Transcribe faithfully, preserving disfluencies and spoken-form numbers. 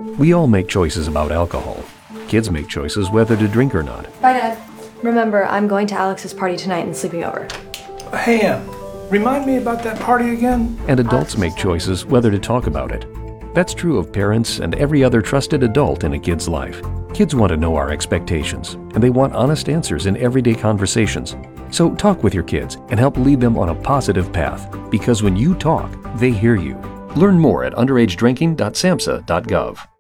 We all make choices about alcohol. Kids make choices whether to drink or not. Bye, Dad. Remember, I'm going to Alex's party tonight and sleeping over. Hey, Em, remind me about that party again? And adults make choices whether to talk about it. That's true of parents and every other trusted adult in a kid's life. Kids want to know our expectations, and they want honest answers in everyday conversations. So talk with your kids and help lead them on a positive path, because when you talk, they hear you. Learn more at underage drinking dot samhsa dot gov.